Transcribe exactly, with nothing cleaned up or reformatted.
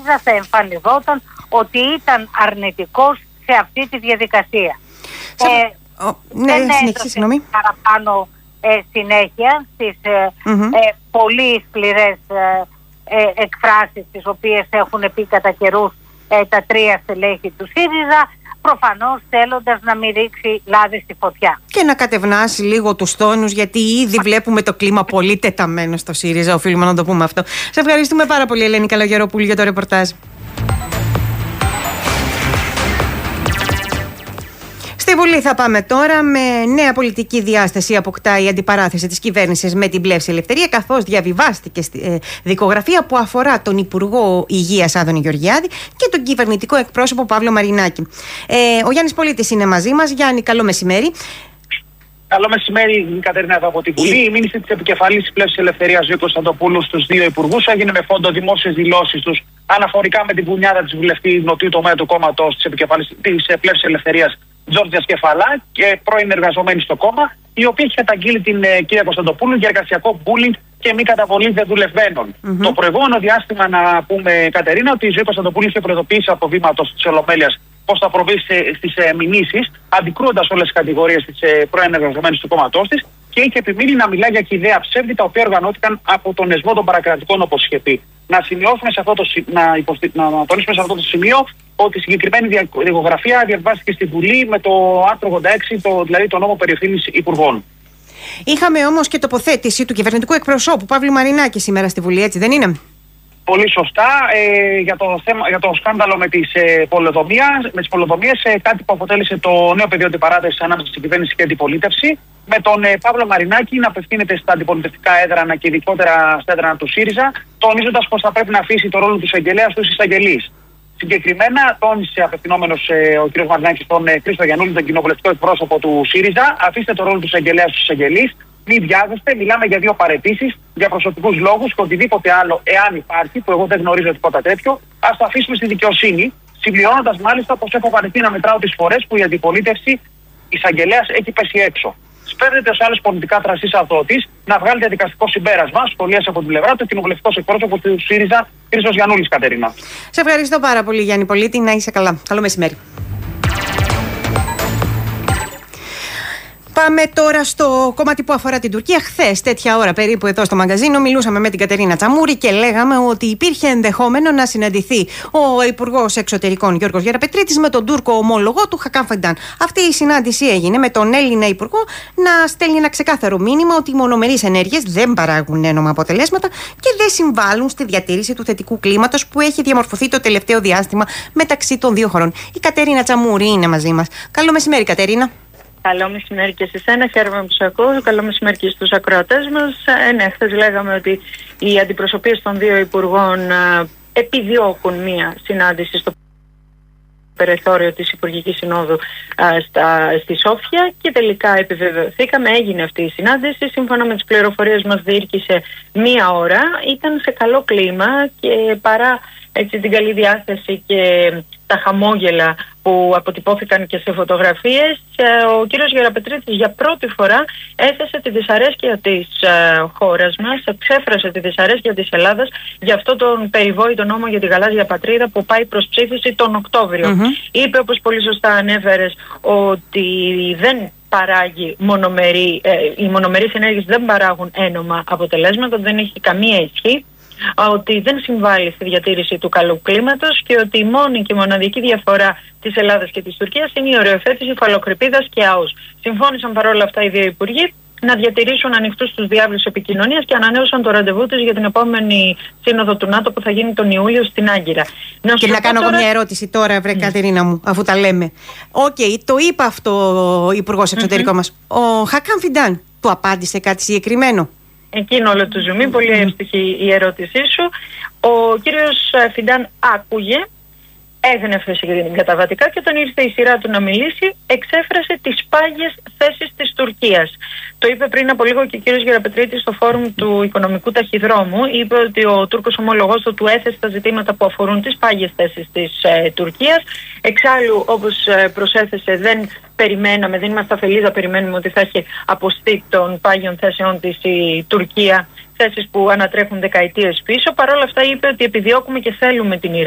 ΣΥΡΙΖΑ θα εμφανιζόταν ότι ήταν αρνητικός σε αυτή τη διαδικασία. Σε... Ε, oh, ναι, δεν έδωσε παραπάνω ε, συνέχεια στις ε, mm-hmm. ε, πολύ σκληρές ε, ε, εκφράσεις τις οποίες έχουν πει κατά καιρούς ε, τα τρία στελέχη του ΣΥΡΙΖΑ, προφανώς θέλοντας να μην ρίξει λάδι στη φωτιά. Και να κατευνάσει λίγο τους τόνους, γιατί ήδη βλέπουμε το κλίμα πολύ τεταμένο στο ΣΥΡΙΖΑ, οφείλουμε να το πούμε αυτό. Σε ευχαριστούμε πάρα πολύ, Ελένη Καλογεροπούλου, για το ρεπορτάζ. Στη Βουλή θα πάμε τώρα. Με νέα πολιτική διάσταση αποκτά η αντιπαράθεση της κυβέρνησης με την Πλεύση Ελευθερία, καθώς διαβιβάστηκε στη δικογραφία που αφορά τον Υπουργό Υγείας Άδωνη Γεωργιάδη και τον κυβερνητικό εκπρόσωπο Παύλο Μαρινάκη. Ε, ο Γιάννης Πολίτης είναι μαζί μας. Γιάννη, καλό μεσημέρι. Καλό μεσημέρι, Κατερίνα, εδώ από τη Βουλή. Η μήνυση της επικεφαλής της Πλεύσης Ελευθερίας, Ζήκο Κωνσταντοπούλου, στους δύο υπουργούς έγινε με φόντο δημόσιες δηλώσεις τους αναφορικά με την πουνιάδα της βουλευτή νοτιού τομέα του κόμματος της Πλεύσης Ελευθερίας, Τζόρτζια Κεφαλά, και πρώην εργαζομένη στο κόμμα, η οποία έχει καταγγείλει την ε, κυρία Κωνσταντοπούλου για εργασιακό bullying και μη καταβολή δεδουλευμένων. Mm-hmm. Το προηγούμενο διάστημα, να πούμε, Κατερίνα, ότι η Ζωή Κωνσταντοπούλου είχε προειδοποιήσει από βήματος της Ολομέλειας πώς θα προβεί στις ε, μηνύσεις, αντικρούοντας όλες τις κατηγορίες της ε, πρώην εργαζομένης του κόμματός της, και είχε επιμείνει να μιλάει για ιδέα ψεύδη τα οποία οργανώθηκαν από τον εσμό των παρακρατικών, όπως είχε πει. Να σημειώσουμε σε αυτό το, να, υποστη... να τονίσουμε σε αυτό το σημείο ότι η συγκεκριμένη δικογραφία διαβάστηκε στη Βουλή με το άρθρο ογδόντα έξι, το, δηλαδή το νόμο περί ευθύνης υπουργών. Είχαμε όμως και τοποθέτηση του κυβερνητικού εκπροσώπου Παύλου Μαρινάκη σήμερα στη Βουλή, έτσι δεν είναι? Πολύ σωστά. Ε, για, το θέμα, για το σκάνδαλο με τις ε, πολεοδομίες, ε, κάτι που αποτέλεσε το νέο πεδίο αντιπαράθεσης ανάμεσα στην κυβέρνηση και αντιπολίτευση, με τον ε, Παύλο Μαρινάκη να απευθύνεται στα αντιπολιτευτικά έδρανα και ειδικότερα στα έδρανα του ΣΥΡΙΖΑ, τονίζοντας πως θα πρέπει να αφήσει το ρόλο του εισαγγελέα στους εισαγγελείς. Συγκεκριμένα, τόνισε απευθυνόμενος ε, ο κ. Μαρινάκης στον ε, Χρήστο Γιαννούλη, τον κοινοβουλευτικό εκπρόσωπο του ΣΥΡΙΖΑ, αφήστε το ρόλο του εισαγγελέα στους εισαγγελείς, μην βιάζεστε, μιλάμε για δύο παραιτήσεις, για προσωπικούς λόγους και οτιδήποτε άλλο, εάν υπάρχει, που εγώ δεν γνωρίζω τίποτα τέτοιο, ας το αφήσουμε στη δικαιοσύνη, συμπληρώνοντας μάλιστα πως έχω βαρεθεί να μετράω τις φορές που η αντιπολίτευση εισαγγελέας έχει πέσει έξω. Σπέρνετε ως άλλες πολιτικά τρασίς αυτότης να βγάλει διαδικαστικό συμπέρασμα, σχολίασε από την πλευρά του κοινοβουλευτικός εκπρόσωπος του ΣΥΡΙΖΑ, κ. Γιαννούλης, Κατερίνα. Σε ευχαριστώ πάρα πολύ, Γιάννη Πολίτη. Να είσαι καλά. Καλό μεσημέρι. Πάμε τώρα στο κομμάτι που αφορά την Τουρκία. Χθες, τέτοια ώρα περίπου, εδώ στο μαγκαζίνο, μιλούσαμε με την Κατερίνα Τσαμούρη και λέγαμε ότι υπήρχε ενδεχόμενο να συναντηθεί ο Υπουργός Εξωτερικών Γιώργος Γεραπετρίτης με τον Τούρκο ομόλογο του Χακάν Φιντάν. Αυτή η συνάντηση έγινε με τον Έλληνα Υπουργό να στέλνει ένα ξεκάθαρο μήνυμα ότι οι μονομερείς ενέργειες δεν παράγουν ένομα αποτελέσματα και δεν συμβάλλουν στη διατήρηση του θετικού κλίματος που έχει διαμορφωθεί το τελευταίο διάστημα μεταξύ των δύο χωρών. Η Κατερίνα Τσαμούρη είναι μαζί μας. Καλό μεσημέρι, Κατερίνα. Καλό μεσημέρι και σε εσένα, χαίρομαι που σε ακούω. Καλό μεσημέρι και στους ακροατές μας. Ε, ναι, χθες λέγαμε ότι οι αντιπροσωπείες των δύο υπουργών ε, επιδιώκουν μία συνάντηση στο περιθώριο της Υπουργικής Συνόδου ε, στα, στη Σόφια και τελικά επιβεβαιωθήκαμε. Έγινε αυτή η συνάντηση. Σύμφωνα με τις πληροφορίες μας διήρκησε μία ώρα. Ήταν σε καλό κλίμα και παρά έτσι την καλή διάθεση και τα χαμόγελα που αποτυπώθηκαν και σε φωτογραφίες, ο κύριος Γεραπετρίτης για πρώτη φορά έθεσε τη δυσαρέσκεια της ε, χώρας μας, εξέφρασε τη δυσαρέσκεια της Ελλάδας για αυτό τον περιβόητο νόμο για τη γαλάζια πατρίδα που πάει προς ψήφιση τον Οκτώβριο. Mm-hmm. Είπε, όπως πολύ σωστά ανέφερες, ότι δεν παράγει μονομερή, ε, οι μονομερείς ενέργειες δεν παράγουν ένομα αποτελέσματα, δεν έχει καμία ισχύ, ότι δεν συμβάλλει στη διατήρηση του καλού κλίματος και ότι η μόνη και μοναδική διαφορά της Ελλάδας και της Τουρκίας είναι η οριοθέτηση υφαλοκρηπίδας και ΑΟΣ. Συμφώνησαν παρόλα αυτά οι δύο υπουργοί να διατηρήσουν ανοιχτούς τους διάβλους επικοινωνίας και ανανέωσαν το ραντεβού τους για την επόμενη σύνοδο του ΝΑΤΟ που θα γίνει τον Ιούλιο στην Άγκυρα. Να και να κάνω τώρα μια ερώτηση τώρα, βρε mm. Κατερίνα μου, αφού τα λέμε. Οκ, okay, το είπε αυτό ο Υπουργός Εξωτερικών mm-hmm. μας. Ο Χακάν Φιντάν του απάντησε κάτι συγκεκριμένο? Εκείνο όλο το ζουμί, πολύ εύστοχη η ερώτησή σου. Ο κύριος Φιντάν άκουγε, έγνεφε καταβατικά και όταν ήρθε η σειρά του να μιλήσει, εξέφρασε τις πάγιες θέσεις της Τουρκίας. Το είπε πριν από λίγο και ο κύριος Γεραπετρίτης στο φόρουμ του Οικονομικού Ταχυδρόμου. Είπε ότι ο Τούρκος ομολογός του έθεσε τα ζητήματα που αφορούν τις πάγιες θέσεις της ε, Τουρκίας. Εξάλλου, όπως ε, προσέθεσε, δεν περιμέναμε, δεν είμαστε αφελείς να περιμένουμε ότι θα έχει αποστεί των πάγιων θέσεων της η Τουρκία, θέσεις που ανατρέχουν δεκαετίες πίσω. Παρ' όλα αυτά είπε ότι επιδιώκουμε και θέλουμε την ειρήνη.